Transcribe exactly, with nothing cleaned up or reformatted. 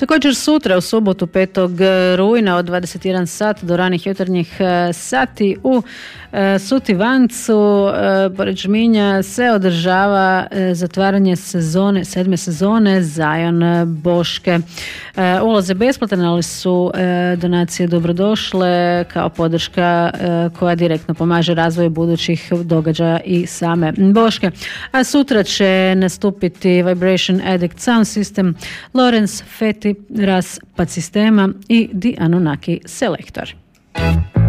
Također sutra u subotu petog rujna od dvadeset jedan sat do ranih jutarnjih sati u Sutivancu pored Žminja se održava zatvaranje sezone, sedme sezone Zion Boške. Ulaze besplatan, ali su donacije dobrodošle kao podrška koja direktno pomaže razvoju budućih događaja i same Boške. A sutra će nastupiti Vibration Addict Sound System, Lorenz Feti, Ras Pad Sistema i The Anunnaki Selector.